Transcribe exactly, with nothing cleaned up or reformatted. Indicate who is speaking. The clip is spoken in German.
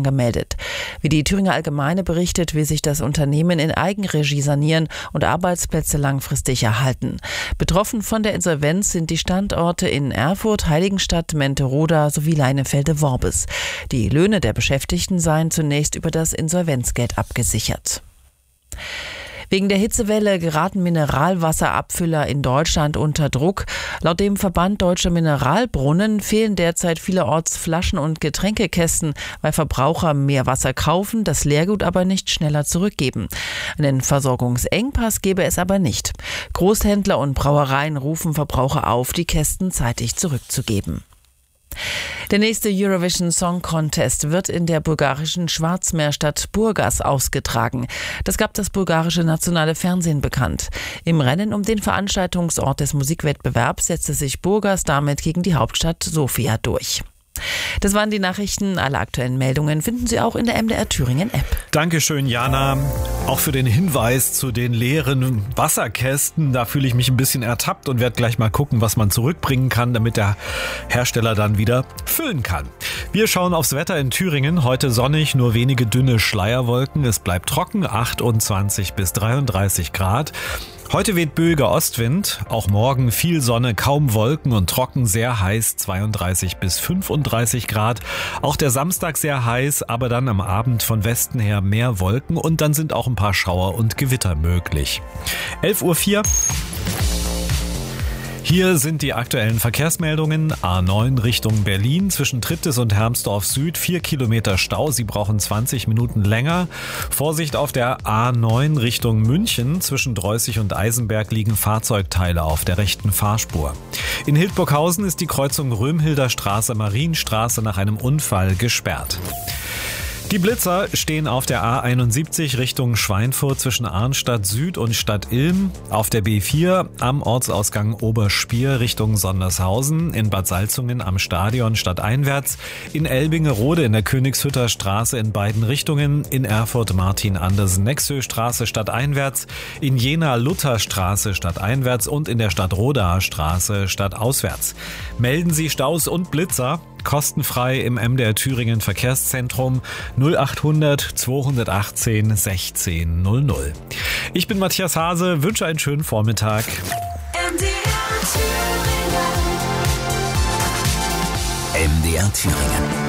Speaker 1: angemeldet. Wie die Thüringer Allgemeine berichtet, will sich das Unternehmen in Eigenregie sanieren und Arbeitsplätze langfristig erhalten. Betroffen von der Insolvenz sind die Standorte in Erfurt, Heiligenstadt, Menteroda sowie Leinefelde-Worbis. Die Löhne der Beschäftigten seien zunächst über das Insolvenzgeld abgesichert. Wegen der Hitzewelle geraten Mineralwasserabfüller in Deutschland unter Druck. Laut dem Verband Deutscher Mineralbrunnen fehlen derzeit vielerorts Flaschen und Getränkekästen, weil Verbraucher mehr Wasser kaufen, das Leergut aber nicht schneller zurückgeben. Einen Versorgungsengpass gebe es aber nicht. Großhändler und Brauereien rufen Verbraucher auf, die Kästen zeitig zurückzugeben. Der nächste Eurovision Song Contest wird in der bulgarischen Schwarzmeerstadt Burgas ausgetragen. Das gab das bulgarische nationale Fernsehen bekannt. Im Rennen um den Veranstaltungsort des Musikwettbewerbs setzte sich Burgas damit gegen die Hauptstadt Sofia durch. Das waren die Nachrichten. Alle aktuellen Meldungen finden Sie auch in der M D R Thüringen App.
Speaker 2: Dankeschön, Jana. Auch für den Hinweis zu den leeren Wasserkästen. Da fühle ich mich ein bisschen ertappt und werde gleich mal gucken, was man zurückbringen kann, damit der Hersteller dann wieder füllen kann. Wir schauen aufs Wetter in Thüringen. Heute sonnig, nur wenige dünne Schleierwolken. Es bleibt trocken, achtundzwanzig bis dreiunddreißig Grad. Heute weht böiger Ostwind, auch morgen viel Sonne, kaum Wolken und trocken, sehr heiß, zweiunddreißig bis fünfunddreißig Grad. Auch der Samstag sehr heiß, aber dann am Abend von Westen her mehr Wolken und dann sind auch ein paar Schauer und Gewitter möglich. elf Uhr vier. Hier sind die aktuellen Verkehrsmeldungen. A neun Richtung Berlin zwischen Triptis und Hermsdorf Süd. Vier Kilometer Stau. Sie brauchen zwanzig Minuten länger. Vorsicht auf der A neun Richtung München. Zwischen Dreußig und Eisenberg liegen Fahrzeugteile auf der rechten Fahrspur. In Hildburghausen ist die Kreuzung Römhilder Straße, Marienstraße nach einem Unfall gesperrt. Die Blitzer stehen auf der A einundsiebzig Richtung Schweinfurt zwischen Arnstadt Süd und Stadt Ilm, auf der B vier am Ortsausgang Oberspier Richtung Sondershausen, in Bad Salzungen am Stadion stadteinwärts, in Elbingerode in der Königshütter Straße in beiden Richtungen, in Erfurt Martin-Andersen-Nexö-Straße stadteinwärts, in Jena Lutherstraße stadteinwärts und in der Stadt Rodaer Straße stadtauswärts. Melden Sie Staus und Blitzer kostenfrei im M D R Thüringen Verkehrszentrum null achthundert zweihundertachtzehn sechzehn null null. Ich bin Matthias Hase, wünsche einen schönen Vormittag.
Speaker 3: M D R Thüringen.
Speaker 4: M D R Thüringen.